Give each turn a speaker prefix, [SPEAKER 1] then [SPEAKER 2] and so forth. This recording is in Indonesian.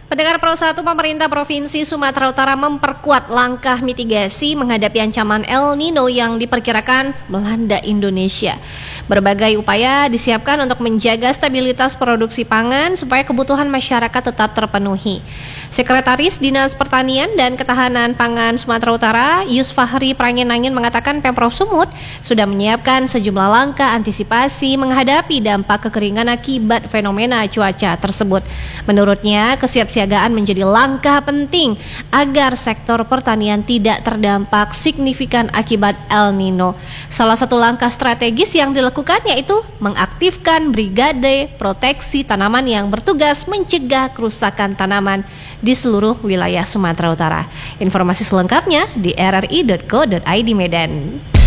[SPEAKER 1] Pendengar Pro 1, pemerintah Provinsi Sumatera Utara memperkuat langkah mitigasi menghadapi ancaman El Nino yang diperkirakan melanda Indonesia. Berbagai upaya disiapkan untuk menjaga stabilitas produksi pangan supaya kebutuhan masyarakat tetap terpenuhi. Sekretaris Dinas Pertanian dan Ketahanan Pangan Sumatera Utara, Yusfahri Prangenangin, mengatakan Pemprov Sumut sudah menyiapkan sejumlah langkah antisipasi menghadapi dampak kekeringan akibat fenomena cuaca tersebut. Menurutnya, kesiapsiagaan menjadi langkah penting agar sektor pertanian tidak terdampak signifikan akibat El Nino. Salah satu langkah strategis yang dilakukan yaitu mengaktifkan brigade proteksi tanaman yang bertugas mencegah kerusakan tanaman di seluruh wilayah Sumatera Utara. Informasi selengkapnya di rri.co.id Medan.